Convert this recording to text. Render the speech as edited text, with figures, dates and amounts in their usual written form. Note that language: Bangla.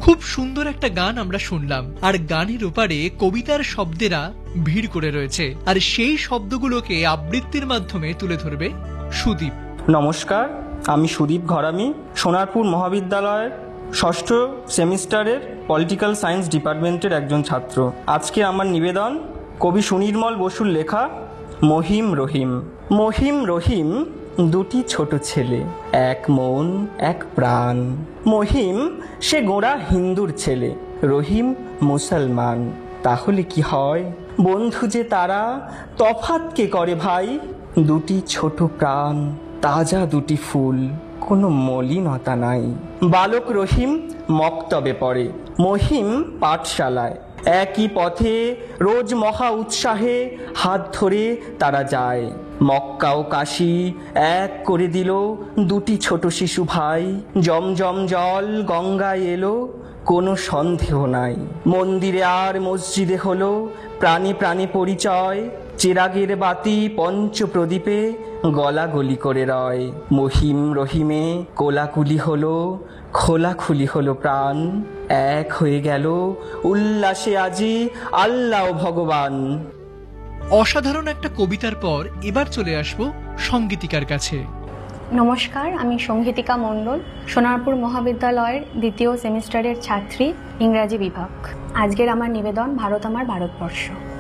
খুব সুন্দর একটা গান আমরা শুনলাম, আর গানের ওপারে কবিতার শব্দেরা ভিড় করে রয়েছে, আর সেই শব্দগুলোকে আবৃত্তির মাধ্যমে তুলে ধরবে সুদীপ। নমস্কার, আমি সুদীপ ঘরামি, সোনারপুর মহাবিদ্যালয়ের ষষ্ঠ সেমিস্টারের পলিটিক্যাল সায়েন্স ডিপার্টমেন্টের একজন ছাত্র। আজকে আমার নিবেদন কবি সুনির্মল বসুর লেখা মহিম রহিম। মহিম রহিম দুটি ছোট ছেলে, এক মন এক প্রাণ। মহিম সে গোঁড়া হিন্দুর ছেলে, রহিম মুসলমান। তাহলে কি হয় বন্ধু যে তারা, তফাৎ কে করে ভাই? দুটি ছোট প্রাণ, তাজা দুটি ফুল, কোনো মলিনতা নাই। বালক রহিম মক্তবে পড়ে, মহিম পাঠশালায়। একই পথে রোজ মহা উৎসাহে হাত ধরে তারা যায়। মক্কা ও কাশী এক করে দিল দুটি ছোট শিশু ভাই। জমজম জল গঙ্গায় এলো, কোনো সন্দেহ নাই। মন্দিরে আর মসজিদে হলো প্রাণে প্রাণে পরিচয়। চেরাগের বাতি পঞ্চপ্রদীপে গলাগলি করে রয়। মহিম রহিমে কোলাকুলি হলো, খোলাখুলি হলো প্রাণ। এক হয়ে গেল উল্লাসে আজি আল্লাহ ভগবান। অসাধারণ একটা কবিতার পর এবার চলে আসবো সঙ্গীতিকার কাছে। নমস্কার, আমি সঙ্গীতিকা মণ্ডল, সোনারপুর মহাবিদ্যালয়ের দ্বিতীয় সেমিস্টারের ছাত্রী, ইংরাজি বিভাগ। আজকের আমার নিবেদন ভারত আমার ভারতবর্ষ।